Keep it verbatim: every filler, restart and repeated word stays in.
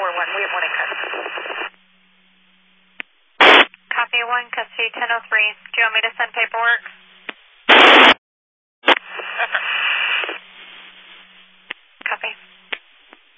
four one. We have one in custody. Copy one, custody ten oh three. Do you want me to send paperwork?